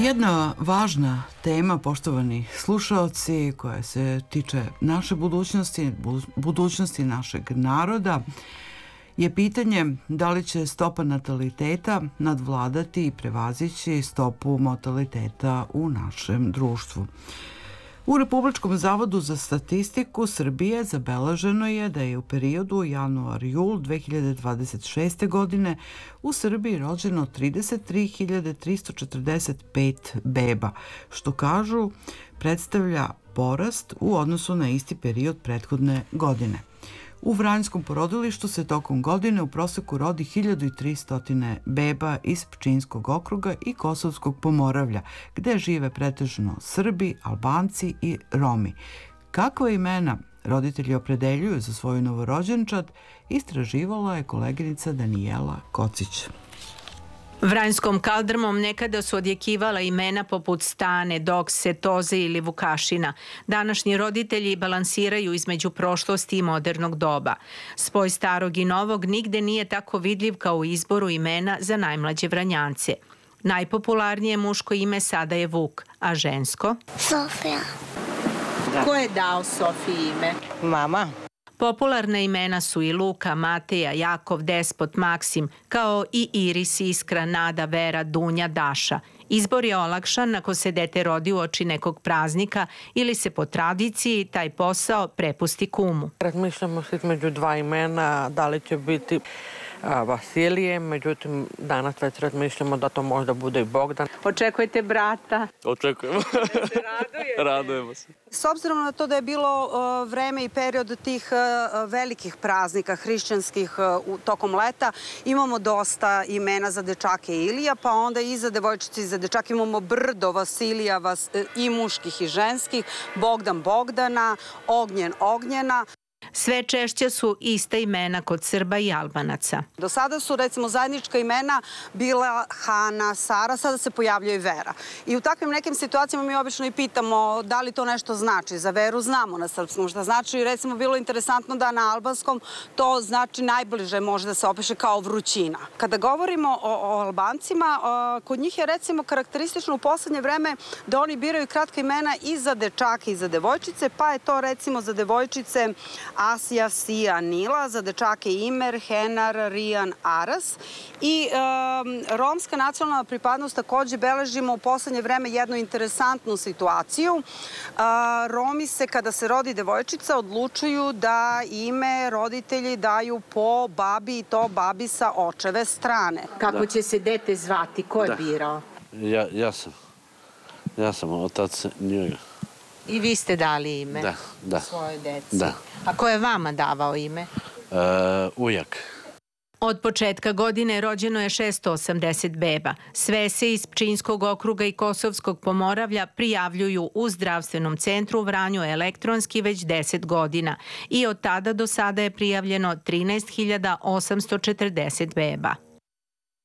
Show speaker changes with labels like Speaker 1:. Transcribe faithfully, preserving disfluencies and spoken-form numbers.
Speaker 1: Jedna važna tema, poštovani slušaoci, koja se tiče naše budućnosti, budućnosti našeg naroda, je pitanje da li će stopa nataliteta nadvladati i prevazići stopu mortaliteta u našem društvu. U Republičkom zavodu za statistiku Srbije zabeleženo je da je u periodu januar-jul dve hiljade dvadeset šeste. godine u Srbiji rođeno trideset tri hiljade tristo četrdeset pet beba, što kažu predstavlja porast u odnosu na isti period prethodne godine. U Vranjskom porodilištu se tokom godine u proseku rodi hiljadu tristo beba iz Pčinjskog okruga i Kosovskog Pomoravlja, gde žive pretežno Srbi, Albanci i Romi. Kakva imena roditelji opredeljuju za svoju novorođenčad, istraživala je koleginica Danijela Kocić.
Speaker 2: Vranjskom kaldrmom nekada su odjekivala imena poput Stane, Dokse, Toze ili Vukašina. Današnji roditelji balansiraju između prošlosti i modernog doba. Spoj starog i novog nigde nije tako vidljiv kao u izboru imena za najmlađe Vranjance. Najpopularnije muško ime sada je Vuk, a žensko?
Speaker 3: Sofija.
Speaker 2: Ko je dao Sofiji ime?
Speaker 3: Mama.
Speaker 2: Popularna imena su i Luka, Mateja, Jakov, Despot, Maksim, kao i Iris, Iskra, Nada, Vera, Dunja, Daša. Izbor je olakšan ako se dete rodi uoči nekog praznika ili se po tradiciji taj posao prepusti kumu.
Speaker 4: Razmišljamo se između dva imena, da li će biti Vasilije, međutim danas već razmišljamo da to možda bude i Bogdan.
Speaker 2: Očekujete brata?
Speaker 5: Očekujemo.
Speaker 2: Radujete?
Speaker 5: Radujemo se.
Speaker 6: S obzirom na to da je bilo vreme i period tih velikih praznika hrišćanskih tokom leta, imamo dosta imena za dečake Ilija, pa onda i za devojčice i za dečake imamo brdo Vasilija i muških i ženskih, Bogdan Bogdana, Ognjen Ognjena.
Speaker 2: Sve češće su ista imena kod Srba i Albanaca.
Speaker 6: Do sada su, recimo, zajednička imena bila Hana, Sara, sada se pojavljaju Vera. I u takvim nekim situacijama mi obično i pitamo da li to nešto znači. Za Veru znamo na srpskom šta znači. Recimo, bilo je interesantno da na albanskom to znači najbliže može da se opiše kao vrućina. Kada govorimo o, o Albancima, kod njih je, recimo, karakteristično u poslednje vreme da oni biraju kratka imena i za dečake i za devojčice, pa je to, recimo, za devojčice Asija, Sija, Nila, za dečake Imer, Henar, Rijan, Aras. I e, romska nacionalna pripadnost takođe beležimo u poslednje vreme jednu interesantnu situaciju. E, Romi se, kada se rodi devojčica, odlučuju da ime roditelji daju po babi i to babi sa očeve strane.
Speaker 2: Kako da. će se dete zvati? Ko je da. birao?
Speaker 5: Ja, ja sam. Ja sam otac njega.
Speaker 2: I vi ste dali ime
Speaker 5: da, da.
Speaker 2: svojoj deci?
Speaker 5: Da.
Speaker 2: A ko je vama davao ime?
Speaker 5: E, ujak.
Speaker 2: Od početka godine rođeno je šesto osamdeset beba. Sve se iz Pčinjskog okruga i Kosovskog Pomoravlja prijavljuju u zdravstvenom centru u Vranju elektronski već deset godina i od tada do sada je prijavljeno trinaest hiljada osamsto četrdeset beba.